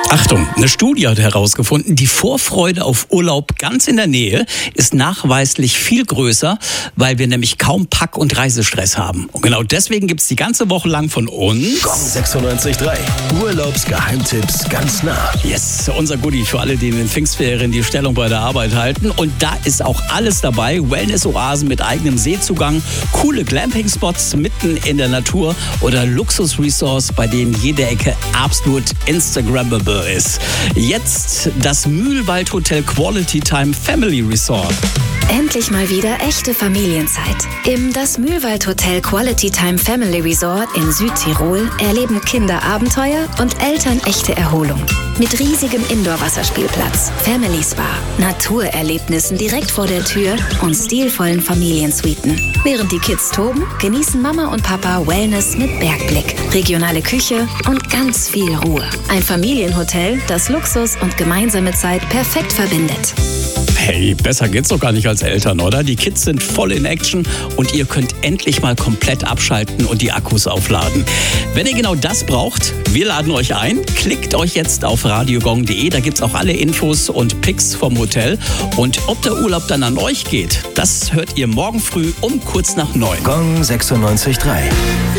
Achtung, eine Studie hat herausgefunden, die Vorfreude auf Urlaub ganz in der Nähe ist nachweislich viel größer, weil wir nämlich kaum Pack- und Reisestress haben. Und genau deswegen gibt's die ganze Woche lang von uns Gong 96.3. Urlaubsgeheimtipps ganz nah. Yes, unser Goodie für alle, die in den Pfingstferien die Stellung bei der Arbeit halten. Und da ist auch alles dabei. Wellness-Oasen mit eigenem Seezugang, coole Glamping-Spots mitten in der Natur oder Luxus-Resorts, bei denen jede Ecke absolut Instagrammable ist. Jetzt das Mühlwald Hotel Quality Time Family Resort. Endlich mal wieder echte Familienzeit. Im Das Mühlwald Hotel Quality Time Family Resort in Südtirol erleben Kinder Abenteuer und Eltern echte Erholung. Mit riesigem Indoor-Wasserspielplatz, Family Spa, Naturerlebnissen direkt vor der Tür und stilvollen Familiensuiten. Während die Kids toben, genießen Mama und Papa Wellness mit Bergblick, regionale Küche und ganz viel Ruhe. Ein Familienhotel, das Luxus und gemeinsame Zeit perfekt verbindet. Hey, besser geht's doch gar nicht als Eltern, oder? Die Kids sind voll in Action und ihr könnt endlich mal komplett abschalten und die Akkus aufladen. Wenn ihr genau das braucht, wir laden euch ein. Klickt euch jetzt auf radiogong.de, da gibt's auch alle Infos und Pics vom Hotel. Und ob der Urlaub dann an euch geht, das hört ihr morgen früh um kurz nach 9. Gong 96.3.